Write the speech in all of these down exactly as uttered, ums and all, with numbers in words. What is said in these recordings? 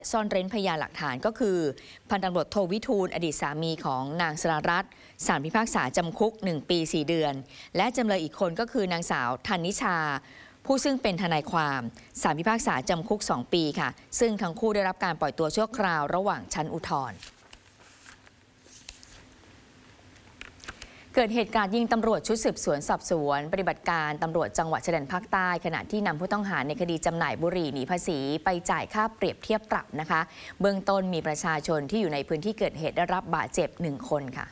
ซ่อนเร้นพยานหลักฐานก็คือพันตำรวจโทวิทูลอดีตสามีของนางสรารัตน์ศาลพิพากษาจำคุกหนึ่งปีสี่เดือนและจำเลยอีกคนก็คือนางสาวธนิชาผู้ซึ่งเป็นทนายความศาลพิพากษาจำคุกสองปีค่ะซึ่งทั้งคู่ได้รับการปล่อยตัวชั่วคราวระหว่างชั้นอุทธรณ์เกิดเหตุการณ์ยิงตำรวจชุดสืบสวนสอบสวนปฏิบัติการตำรวจจังหวัดชายแดนภาคใต้ขณะที่นำผู้ต้องหาในคดีจำหน่ายบุหรี่หนีภาษีไปจ่ายค่าเปรียบเทียบปรับนะคะเบื้องต้นมีประชาชนที่อยู่ในพื้นที่เกิดเหตุได้รับบาดเจ็บหนึ่งคนค่ะ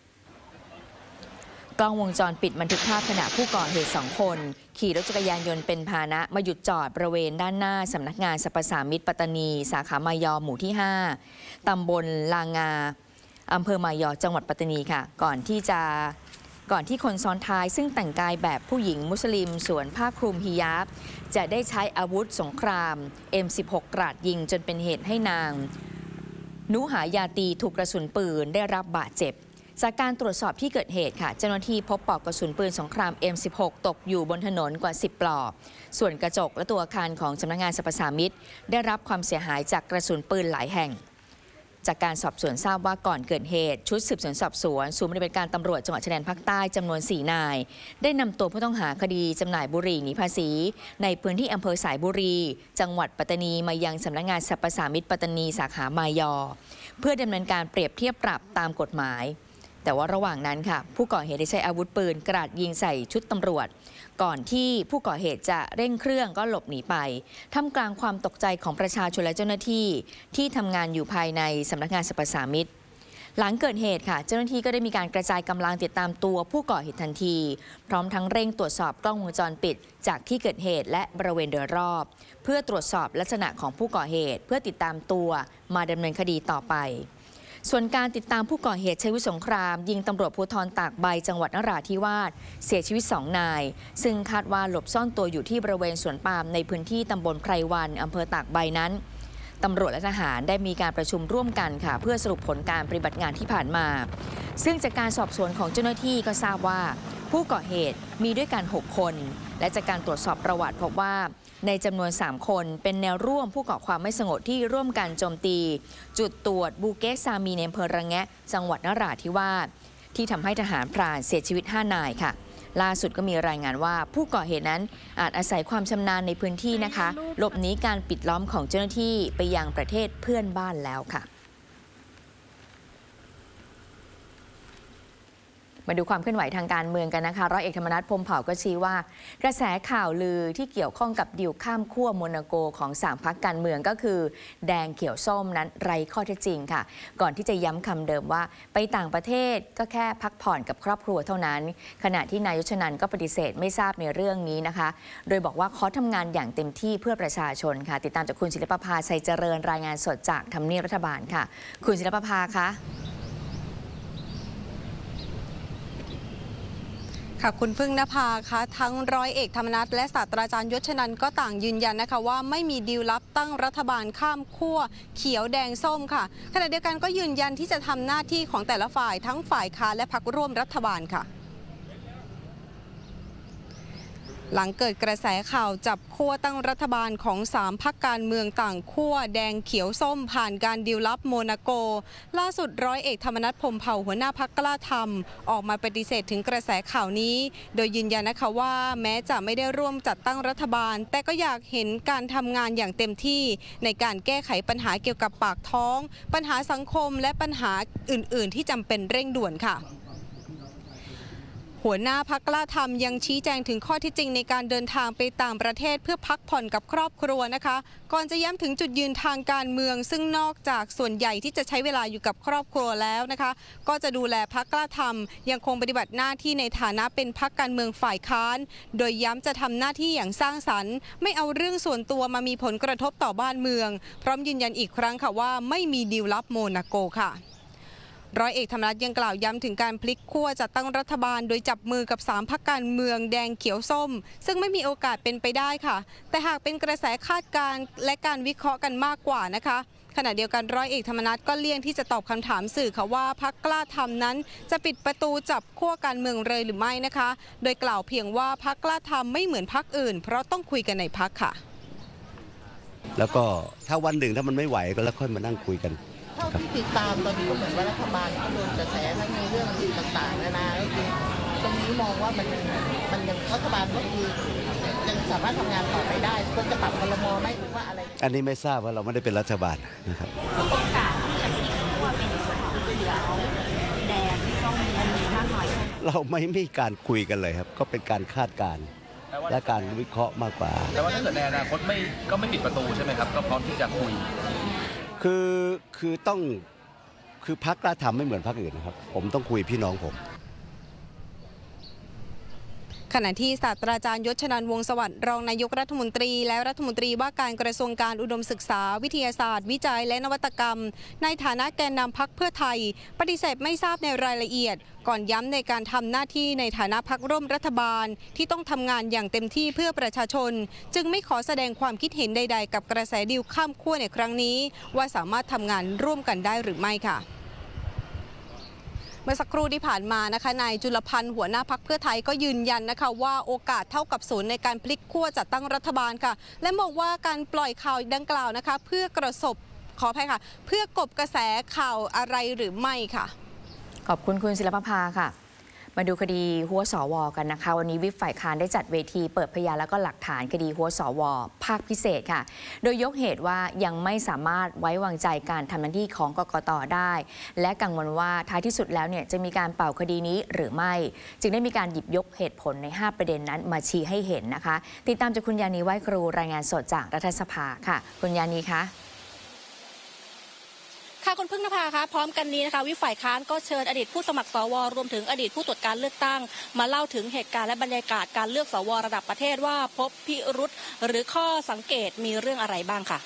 กล้องวงจรปิดบันทึกภาพขณะผู้ก่อเหตุสองคนขี่รถจักรยานยนต์เป็นพาหนะมาหยุดจอดบริเวณด้านหน้าสำนักงานสรรพสามิตปัตตานีสาขามายอหมู่ที่ห้าตำบลลางาอำเภอมายอจังหวัดปัตตานีค่ะก่อนที่จะก่อนที่คนซ้อนท้ายซึ่งแต่งกายแบบผู้หญิงมุสลิมสวมผ้าคลุมฮิญาบจะได้ใช้อาวุธสงคราม เอ็ม สิบหก กราดยิงจนเป็นเหตุให้นางนุหายาตีถูกกระสุนปืนได้รับบาดเจ็บจากการตรวจสอบที่เกิดเหตุค่ะเจ้าหน้าที่พบปลอกกระสุนปืนสงคราม เอ็ม สิบหก ตกอยู่บนถนนกว่าสิบปลอกส่วนกระจกและตัวอาคารของสำนักงานสรรพสามิตได้รับความเสียหายจากกระสุนปืนหลายแห่งจากการสอบสวนทราบว่าก่อนเกิดเหตุชุดสืบสวนสอบสวนศูนย์ปฏิบัติการตำรวจจังหวัดชายแดนภาคใต้จำนวนสี่นายได้นำตัวผู้ต้องหาคดีจำหน่ายบุหรี่หนีภาษีในพื้นที่อำเภอสายบุรีจังหวัดปัตตานีมายังสำนักงานสรรพสามิตปัตตานีสาขามายอเพื่อดำเนินการเปรียบเทียบปรับตามกฎหมายแต่ว่าระหว่างนั้นค่ะผู้ก่อเหตุได้ใช้อาวุธปืนกราดยิงใส่ชุดตำรวจก่อนที่ผู้ก่อเหตุจะเร่งเครื่องก็หลบหนีไปท่ามกลางความตกใจของประชาชนและเจ้าหน้าที่ที่ทำงานอยู่ภายในสำนักงานสรรพสามิตหลังเกิดเหตุค่ะเจ้าหน้าที่ก็ได้มีการกระจายกำลังติดตามตัวผู้ก่อเหตุทันทีพร้อมทั้งเร่งตรวจสอบกล้องวงจรปิดจากที่เกิดเหตุและบริเวณโดยรอบเพื่อตรวจสอบลักษณะของผู้ก่อเหตุเพื่อติดตามตัวมาดำเนินคดีต่อไปส่วนการติดตามผู้ก่อเหตุใช้อาวุธสงครามยิงตำรวจภูธรตากใบจังหวัดนราธิวาสเสียชีวิตสองนายซึ่งคาดว่าหลบซ่อนตัวอยู่ที่บริเวณสวนปาล์มในพื้นที่ตำบลไพรวันอำเภอตากใบนั้นตำรวจและทหารได้มีการประชุมร่วมกันค่ะเพื่อสรุปผลการปฏิบัติงานที่ผ่านมาซึ่งจากการสอบสวนของเจ้าหน้าที่ก็ทราบว่าผู้ก่อเหตุมีด้วยกันหกคนและจากการตรวจสอบประวัติพบว่าในจำนวนสามคนเป็นแนวร่วมผู้ก่อความไม่สงบที่ร่วมกันโจมตีจุดตรวจบูเกสซามีในอำเภอระแงะจังหวัดนราธิวาสที่ทำให้ทหารพรานเสียชีวิตห้านายค่ะล่าสุดก็มีรายงานว่าผู้ก่อเหตุนั้นอาจอาศัยความชำนาญในพื้นที่นะคะหลบหนีการปิดล้อมของเจ้าหน้าที่ไปยังประเทศเพื่อนบ้านแล้วค่ะมาดูความเคลื่อนไหวทางการเมืองกันนะคะร้อยเอกธรรมนัส พรหมเผ่าก็ชี้ว่ากระแสข่าวลือที่เกี่ยวข้องกับดีลข้ามขั้วโมนาโกของสามพรรคการเมืองก็คือแดงเขียวส้มนั้นไร้ข้อเท็จจริงค่ะก่อนที่จะย้ำคำเดิมว่าไปต่างประเทศก็แค่พักผ่อนกับครอบครัวเท่านั้นขณะที่นายยชนันท์ก็ปฏิเสธไม่ทราบในเรื่องนี้นะคะโดยบอกว่าเขาทำงานอย่างเต็มที่เพื่อประชาชนค่ะติดตามจากคุณศิลปภาชัยเจริญรายงานสดจากทำเนียบรัฐบาลค่ะคุณศิลปภาคะค่ะคุณพึ่งนภาคะทั้งร้อยเอกธรรมนัสและศาสตราจารย์ยศนันท์ก็ต่างยืนยันนะคะว่าไม่มีดีลลับตั้งรัฐบาลข้ามขั้วเขียวแดงส้มค่ะขณะเดียวกันก็ยืนยันที่จะทำหน้าที่ของแต่ละฝ่ายทั้งฝ่ายค้านและพรรคร่วมรัฐบาลค่ะหลังเกิดกระแสข่าวจับขั้วตั้งรัฐบาลของสามพรรคการเมืองต่างขั้วแดงเขียวส้มผ่านการดีลลับโมนาโกล่าสุดร้อยเอกธรรมนัส พรหมเผ่าหัวหน้าพรรคกล้าทำออกมาปฏิเสธถึงกระแสข่าวนี้โดยยืนยันนะคะว่าแม้จะไม่ได้ร่วมจัดตั้งรัฐบาลแต่ก็อยากเห็นการทำงานอย่างเต็มที่ในการแก้ไขปัญหาเกี่ยวกับปากท้องปัญหาสังคมและปัญหาอื่นๆที่จำเป็นเร่งด่วนค่ะหัวหน้าพรรคกล้าทำยังชี้แจงถึงข้อที่จริงในการเดินทางไปต่างประเทศเพื่อพักผ่อนกับครอบครัวนะคะก่อนจะย้ำถึงจุดยืนทางการเมืองซึ่งนอกจากส่วนใหญ่ที่จะใช้เวลาอยู่กับครอบครัวแล้วนะคะก็จะดูแลพรรคกล้าทำยังคงปฏิบัติหน้าที่ในฐานะเป็นพรรคการเมืองฝ่ายค้านโดยย้ำจะทำหน้าที่อย่างสร้างสรรค์ไม่เอาเรื่องส่วนตัวมามีผลกระทบต่อบ้านเมืองพร้อมยืนยันอีกครั้งค่ะว่าไม่มีดีลลับโมนาโกค่ะร้อยเอกธรรมนัสยังกล่าวย้ำถึงการพลิกขั้วจัดตั้งรัฐบาลโดยจับมือกับสามพรรคการเมืองแดงเขียวส้มซึ่งไม่มีโอกาสเป็นไปได้ค่ะแต่หากเป็นกระแสคาดการณ์และการวิเคราะห์กันมากกว่านะคะขณะเดียวกันร้อยเอกธรรมนัสก็เลี่ยงที่จะตอบคำถามสื่อค่ะว่าพรรคกล้าทำนั้นจะปิดประตูจับขั้วการเมืองเลยหรือไม่นะคะโดยกล่าวเพียงว่าพรรคกล้าทำไม่เหมือนพรรคอื่นเพราะต้องคุยกันในพรรคค่ะแล้วก็ถ้าวันหนึ่งถ้ามันไม่ไหวก็แล้วค่อยมานั่งคุยกันเท่าที่ติดตามตอนนี้ก็เหมือนว่ารัฐบาลก็โดนกระแสทั้งในเรื่องต่างๆนานาก็คือตรงนี้มองว่ามันมันยังรัฐบาลก็คือยังสามารถทำงานต่อไปได้ควรจะปรับครม.ไหมหรือว่าอะไรอันนี้ไม่ทราบว่าเราไม่ได้เป็นรัฐบาลนะครับโอกาสที่จะมีว่าเป็นส่วนของเสือแดงที่ต้องมีมันมีมากน้อยเราไม่มีการคุยกันเลยครับก็เป็นการคาดการณ์และการวิเคราะห์มากกว่าแต่ว่าถ้าเกิดในอนาคตไม่ก็ไม่ปิดประตูใช่ไหมครับก็พร้อมที่จะคุยคือคือต้องคือพรรคกล้าทำไม่เหมือนพรรคอื่นนะครับผมต้องคุยพี่น้องผมขณะที่ศาสตราจารย์ยศชนันท์วงศ์สวัสดิ์รองนายกรัฐมนตรีและรัฐมนตรีว่าการกระทรวงการอุดมศึกษาวิทยาศาสตร์วิจัยและนวัตกรรมในฐานะแกนนำพรรคเพื่อไทยปฏิเสธไม่ทราบในรายละเอียดก่อนย้ำในการทำหน้าที่ในฐานะพรรคร่วมรัฐบาลที่ต้องทำงานอย่างเต็มที่เพื่อประชาชนจึงไม่ขอแสดงความคิดเห็นใดๆกับกระแสดิวข้ามขั้วในครั้งนี้ว่าสามารถทำงานร่วมกันได้หรือไม่ค่ะเมื่อสักครู่ที่ผ่านมานะคะนายจุลพันธ์หัวหน้าพรรคเพื่อไทยก็ยืนยันนะคะว่าโอกาสเท่ากับศูนย์ในการพลิกขั้วจัดตั้งรัฐบาลค่ะและบอกว่าการปล่อยข่าวดังกล่าวนะคะเพื่อกระสบขออภัยค่ะเพื่อกลบกระแสข่าวอะไรหรือไม่ค่ะขอบคุณคุณศิลปภาค่ะมาดูคดีหัวสวกันนะคะวันนี้วิปฝ่ายค้านได้จัดเวทีเปิดพยานและก็หลักฐานคดีหัวสวภาคพิเศษค่ะโดยยกเหตุว่ายังไม่สามารถไว้วางใจการทำหน้าที่ของกกต.ได้และกังวลว่าท้ายที่สุดแล้วเนี่ยจะมีการเป่าคดีนี้หรือไม่จึงได้มีการหยิบยกเหตุผลในห้าประเด็นนั้นมาชี้ให้เห็นนะคะติดตามจากคุณยานีไหว้ครูรายงานสดจากรัฐสภาค่ะคุณยานีคะค่ะคุณพึ่งนภาคะพร้อมกันนี้นะคะวิปฝ่ายค้านก็เชิญอดีตผู้สมัครสวรวมถึงอดีตผู้ตรวจการเลือกตั้งมาเล่าถึงเหตุการณ์และบรรยากาศการเลือกสวระดับประเทศว่าพบพิรุธหรือข้อสังเกตมีเรื่องอะไรบ้างค่ะ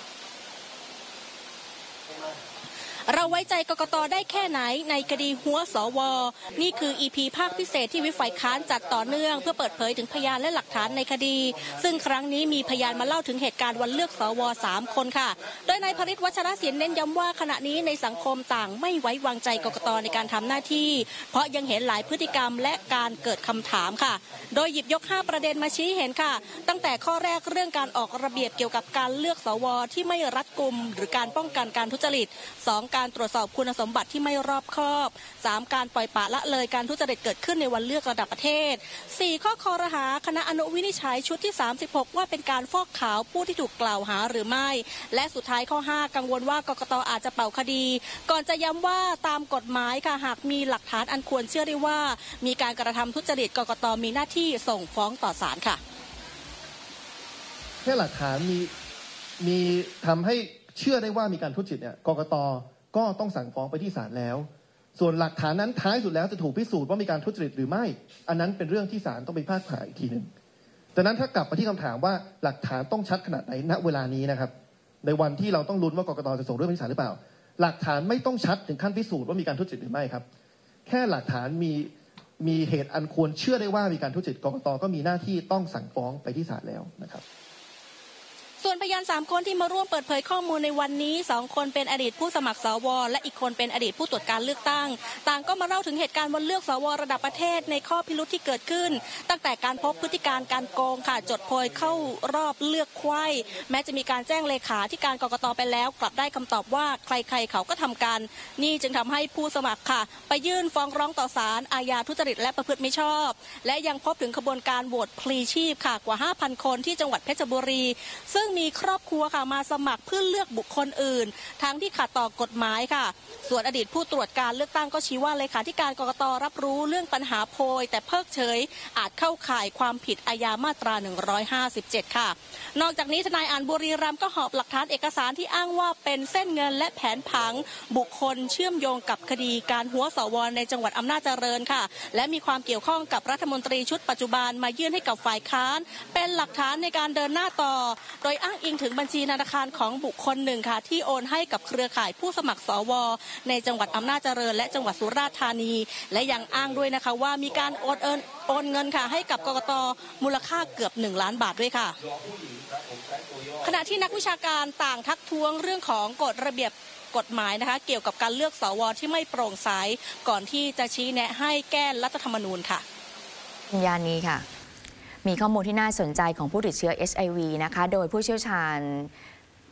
เราไว้ใจกกต.ได้แค่ไหนในคดีหัวสวนี่คือ อี พี ภาคพิเศษที่วิปฝ่ายค้านจัดต่อเนื่องเพื่อเปิดเผยถึงพยานและหลักฐานในคดีซึ่งครั้งนี้มีพยานมาเล่าถึงเหตุการณ์วันเลือกสวสามคนค่ะโดยนายพฤทธิ์วัชรศิลป์เน้นย้ำว่าขณะนี้ในสังคมต่างไม่ไว้วางใจกกต.ในการทำหน้าที่เพราะยังเห็นหลายพฤติกรรมและการเกิดคำถามค่ะโดยหยิบยกห้าประเด็นมาชี้เห็นค่ะตั้งแต่ข้อแรกเรื่องการออกระเบียบเกี่ยวกับการเลือกสวที่ไม่รัดกุมหรือการป้องกันการทุจริตสองการตรวจสอบคุณสมบัติที่ไม่รอบคอบสามการปล่อยปละละเลยการทุจริตเกิดขึ้นในวันเลือกระดับประเทศสี่ข้อคอรหาคณะอนุวินิจฉัยชุดที่สามสิบหกว่าเป็นการฟอกขาวผู้ที่ถูกกล่าวหาหรือไม่และสุดท้ายข้อห้ากังวลว่ากกต.อาจจะเป่าคดีก่อนจะย้ำว่าตามกฎหมายค่ะหากมีหลักฐานอันควรเชื่อได้ว่ามีการกระทำทุจริตกกต.มีหน้าที่ส่งฟ้องต่อศาลค่ะแค่หลักฐานมีมีทำให้เชื่อได้ว่ามีการทุจริตเนี่ยกกต.ก็ต้องสั่งฟ้องไปที่ศาลแล้วส่วนหลักฐานนั้นท้ายสุดแล้วจะถูกพิสูจน์ว่ามีการทุจริตหรือไม่อันนั้นเป็นเรื่องที่ศาลต้องไปพากษาอีกทีหนึ่งดังนั้นถ้ากลับมาที่คำถามว่าหลักฐานต้องชัดขนาดไหนณเวลานี้นะครับในวันที่เราต้องลุ้นว่ากกต.จะส่งเรื่องไปที่ศาลหรือเปล่าหลักฐานไม่ต้องชัดถึงขั้นพิสูจน์ว่ามีการทุจริตหรือไม่ครับแค่หลักฐานมีมีเหตุอันควรเชื่อได้ว่ามีการทุจริตกกต.ก็มีหน้าที่ต้องสั่งฟ้องไปที่ศาลแล้วนะครับส่วนพยานสามคนที่มาร่วมเปิดเผยข้อมูลในวันนี้สองคนเป็นอดีตผู้สมัครสวและอีกคนเป็นอดีตผู้ตรวจการเลือกตั้งต่างก็มาเล่าถึงเหตุการณ์วันเลือกสวระดับประเทศในข้อพิรุธที่เกิดขึ้นตั้งแต่การพบพฤติการการโกงค่ะจดโพยเข้ารอบเลือกไขว้แม้จะมีการแจ้งเลขาที่การกกต.ไปแล้วกลับได้คำตอบว่าใครๆเขาก็ทำกันนี่จึงทำให้ผู้สมัครค่ะไปยื่นฟ้องร้องต่อศาลอาญาทุจริตและประพฤติมิชอบและยังพบถึงขบวนการโหวตพลีชีพค่ะกว่า ห้าพัน คนที่จังหวัดเพชรบุรีซึ่งมีครอบครัวค่ะมาสมัครเพื่อเลือกบุคคลอื่นทั้งที่ขัดต่อกฎหมายค่ะส่วนอดีตผู้ตรวจการเลือกตั้งก็ชี้ว่าเลขาธิการกกต.รับรู้เรื่องปัญหาโพยแต่เพิกเฉยอาจเข้าข่ายความผิดอาญามาตราหนึ่งร้อยห้าสิบเจ็ดค่ะนอกจากนี้ทนายอ่านบุรีรัมย์ก็หอบหลักฐานเอกสารที่อ้างว่าเป็นเส้นเงินและแผนผังบุคคลเชื่อมโยงกับคดีการหัวสวในจังหวัดอำนาจเจริญค่ะและมีความเกี่ยวข้องกับรัฐมนตรีชุดปัจจุบันมายื่นให้กับฝ่ายค้านเป็นหลักฐานในการเดินหน้าต่อโดยอ้างอิงถึงบัญชีธนาคารของบุคคลหนึ่งค่ะที่โอนให้กับเครือข่ายผู้สมัครสวในจังหวัดอำนาจเจริญและจังหวัดสุราษฎร์ธานีและยังอ้างด้วยนะคะว่ามีการโอนเอินโอนเงินค่ะให้กับกกต.มูลค่าเกือบหนึ่งล้านบาทด้วยค่ะขณะที่นักวิชาการต่างทักท้วงเรื่องของกฎระเบียบกฎหมายนะคะเกี่ยวกับการเลือกสวที่ไม่โปร่งใสก่อนที่จะชี้แนะให้แก้รัฐธรรมนูญค่ะยานีค่ะมีข้อมูลที่น่าสนใจของผู้ติดเชื้อ เอช ไอ วี นะคะโดยผู้เชี่ยวชาญ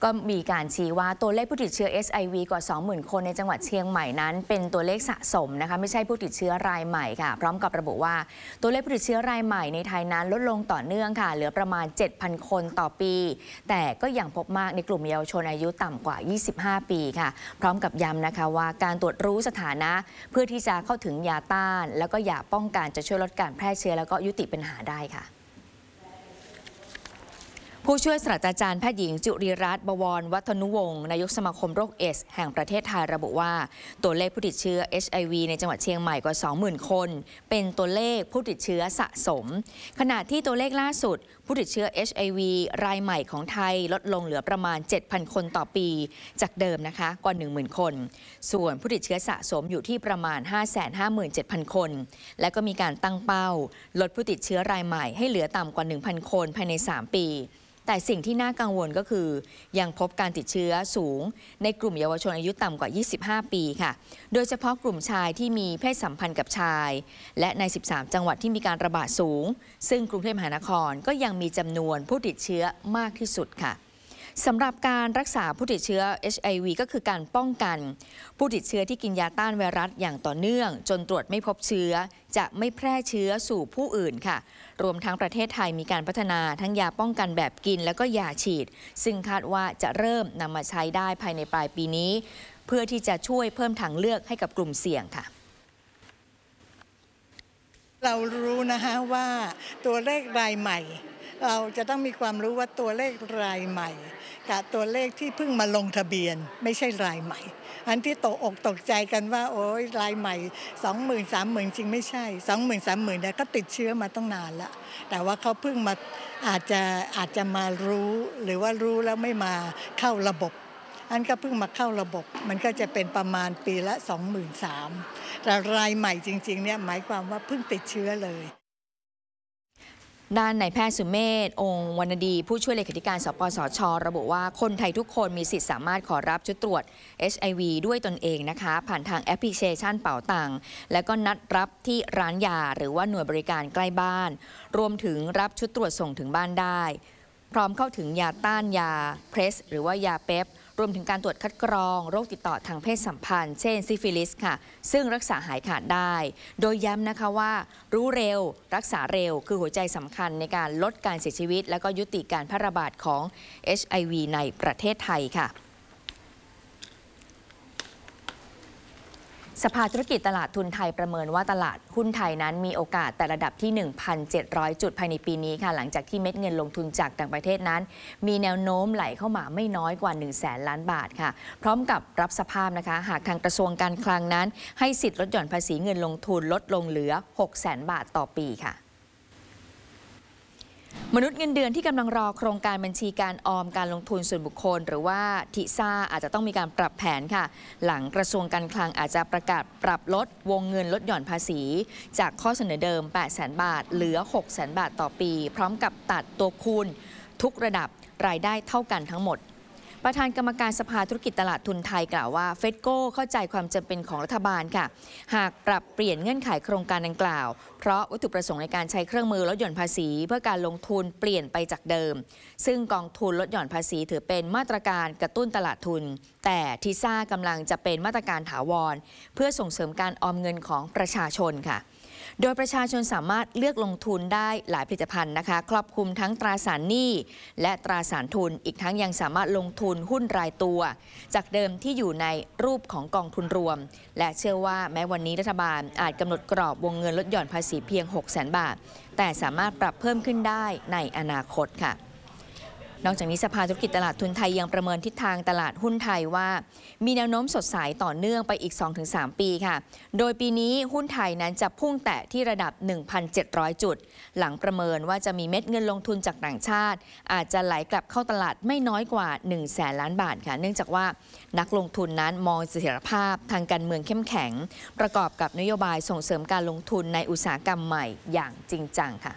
ก็มีการชี้ว่าตัวเลขผู้ติดเชื้อ เอช ไอ วี กว่า สองหมื่น คนในจังหวัดเชียงใหม่นั้นเป็นตัวเลขสะสมนะคะไม่ใช่ผู้ติดเชื้อรายใหม่ค่ะพร้อมกับระบุว่าตัวเลขผู้ติดเชื้อรายใหม่ในไทยนั้นลดลงต่อเนื่องค่ะเหลือประมาณ เจ็ดพัน คนต่อปีแต่ก็ยังพบมากในกลุ่มเยาวชนอายุต่ำกว่า ยี่สิบห้า ปีค่ะพร้อมกับย้ำนะคะว่าการตรวจรู้สถานะเพื่อที่จะเข้าถึงยาต้านแล้วก็ยาป้องกันจะช่วยลดการแพร่เชื้อแล้วก็ยุติปัญหาได้ค่ะผู้ช่วยศาสตราจารย์แพทย์หญิงจุรีรัตน์บวรวัฒนุวงศ์นายกสมาคมโรคเอดส์แห่งประเทศไทยระบุว่าตัวเลขผู้ติดเชื้อ เอช ไอ วี ในจังหวัดเชียงใหม่กว่า สองหมื่น คนเป็นตัวเลขผู้ติดเชื้อสะสมขณะที่ตัวเลขล่าสุดผู้ติดเชื้อ เอช ไอ วี รายใหม่ของไทยลดลงเหลือประมาณ เจ็ดพัน คนต่อปีจากเดิมนะคะกว่า หนึ่งหมื่น คนส่วนผู้ติดเชื้อสะสมอยู่ที่ประมาณ ห้าแสนห้าหมื่นเจ็ดพัน คนและก็มีการตั้งเป้าลดผู้ติดเชื้อรายใหม่ให้เหลือต่ำกว่า หนึ่งพัน คนภายในสามปีแต่สิ่งที่น่ากังวลก็คือยังพบการติดเชื้อสูงในกลุ่มเยาวชนอายุต่ำกว่า ยี่สิบห้า ปีค่ะโดยเฉพาะกลุ่มชายที่มีเพศสัมพันธ์กับชายและใน สิบสาม จังหวัดที่มีการระบาดสูงซึ่งกรุงเทพมหานครก็ยังมีจำนวนผู้ติดเชื้อมากที่สุดค่ะสำหรับการรักษาผู้ติดเชื้อ เอช ไอ วี ก็คือการป้องกันผู้ติดเชื้อที่กินยาต้านไวรัสอย่างต่อเนื่องจนตรวจไม่พบเชื้อจะไม่แพร่เชื้อสู่ผู้อื่นค่ะรวมทั้งประเทศไทยมีการพัฒนาทั้งยาป้องกันแบบกินแล้วก็ยาฉีดซึ่งคาดว่าจะเริ่มนำมาใช้ได้ภายในปลายปีนี้เพื่อที่จะช่วยเพิ่มทางเลือกให้กับกลุ่มเสี่ยงค่ะเรารู้นะคะว่าตัวเลขรายใหม่เราจะต้องมีความรู้ว่าตัวเลขรายใหม่กับตัวเลขที่เพิ่งมาลงทะเบียนไม่ใช่รายใหม่อันที่ตกอกตกใจกันว่าโอ้ยรายใหม่ สองหมื่น สามหมื่น จริงไม่ใช่ สองหมื่น สามหมื่น เนี่ยก็ติดเชื้อมาตั้งนานแล้วแต่ว่าเขาเพิ่งมาอาจจะอาจจะมารู้หรือว่ารู้แล้วไม่มาเข้าระบบอันก็เพิ่งมาเข้าระบบมันก็จะเป็นประมาณปีละ สองหมื่นสามพัน แต่รายใหม่จริงๆเนี่ยหมายความว่าเพิ่งติดเชื้อเลยด้านนายแพทย์สุเมธองค์วรรณดีผู้ช่วยเลขาธิการสปสช.ระบุว่าคนไทยทุกคนมีสิทธิ์สามารถขอรับชุดตรวจ เอช ไอ วี ด้วยตนเองนะคะผ่านทางแอปพลิเคชันเป๋าตังค์และก็นัดรับที่ร้านยาหรือว่าหน่วยบริการใกล้บ้านรวมถึงรับชุดตรวจส่งถึงบ้านได้พร้อมเข้าถึงยาต้านยาเพรสหรือว่ายาเป๊ปรวมถึงการตรวจคัดกรองโรคติดต่อทางเพศสัมพันธ์เช่นซิฟิลิสค่ะซึ่งรักษาหายขาดได้โดยย้ำนะคะว่ารู้เร็วรักษาเร็วคือหัวใจสำคัญในการลดการเสียชีวิตและก็ยุติการแพร่ระบาดของ เอช ไอ วี ในประเทศไทยค่ะสภาธุรกิจตลาดทุนไทยประเมินว่าตลาดหุ้นไทยนั้นมีโอกาสแต่ระดับที่ หนึ่งพันเจ็ดร้อย จุดภายในปีนี้ค่ะหลังจากที่เม็ดเงินลงทุนจากต่างประเทศนั้นมีแนวโน้มไหลเข้ามาไม่น้อยกว่า หนึ่งแสน ล้านบาทค่ะพร้อมกับรับสภาพนะคะหากทางกระทรวงการคลังนั้นให้สิทธิ์ลดหย่อนภาษีเงินลงทุนลดลงเหลือ หกแสน บาทต่อปีค่ะมนุษย์เงินเดือนที่กำลังรอโครงการบัญชีการออมการลงทุนส่วนบุคคลหรือว่าทิซ่าอาจจะต้องมีการปรับแผนค่ะหลังกระทรวงการคลังอาจจะประกาศปรับลดวงเงินลดหย่อนภาษีจากข้อเสนอเดิม แปดแสน บาทเหลือ หกแสน บาทต่อปีพร้อมกับตัดตัวคูณทุกระดับรายได้เท่ากันทั้งหมดประธานกรรมการสภาธุรกิจตลาดทุนไทยกล่าวว่าเฟดโก้เข้าใจความจำเป็นของรัฐบาลค่ะหากปรับเปลี่ยนเงื่อนไขโครงการดังกล่าวเพราะวัตถุประสงค์ในการใช้เครื่องมือลดหย่อนภาษีเพื่อการลงทุนเปลี่ยนไปจากเดิมซึ่งกองทุนลดหย่อนภาษีถือเป็นมาตรการกระตุ้นตลาดทุนแต่ทิซ่ากำลังจะเป็นมาตรการถาวรเพื่อส่งเสริมการออมเงินของประชาชนค่ะโดยประชาชนสามารถเลือกลงทุนได้หลายผลิตภัณฑ์นะคะครอบคลุมทั้งตราสารหนี้และตราสารทุนอีกทั้งยังสามารถลงทุนหุ้นรายตัวจากเดิมที่อยู่ในรูปของกองทุนรวมและเชื่อว่าแม้วันนี้รัฐบาลอาจกำหนดกรอบวงเงินลดหย่อนภาษีเพียง หกแสน บาทแต่สามารถปรับเพิ่มขึ้นได้ในอนาคตค่ะนอกจากนี้สภาธุรกิจตลาดทุนไทยยังประเมินทิศทางตลาดหุ้นไทยว่ามีแนวโน้มสดใสต่อเนื่องไปอีก สองถึงสาม ปีค่ะโดยปีนี้หุ้นไทยนั้นจะพุ่งแตะที่ระดับ หนึ่งพันเจ็ดร้อย จุดหลังประเมินว่าจะมีเม็ดเงินลงทุนจากต่างชาติอาจจะไหลกลับเข้าตลาดไม่น้อยกว่า หนึ่งแสน ล้านบาทค่ะเนื่องจากว่านักลงทุนนั้นมองเสถียรภาพทางการเมืองเข้มแข็งประกอบกับนโยบายส่งเสริมการลงทุนในอุตสาหกรรมใหม่อย่างจริงจังค่ะ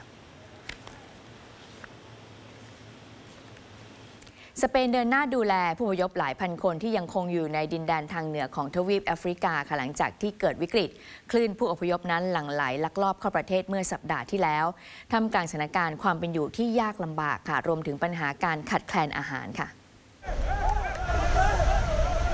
สเปนเดินหน้าดูแลผู้อพยพหลายพันคนที่ยังคงอยู่ในดินแดนทางเหนือของทวีปแอฟริกาค่ะหลังจากที่เกิดวิกฤตคลื่นผู้อพยพนั้นหลั่งไหลลักลอบเข้าประเทศเมื่อสัปดาห์ที่แล้วท่ามกลางสถานการณ์ความเป็นอยู่ที่ยากลำบากค่ะรวมถึงปัญหาการขาดแคลนอาหารค่ะ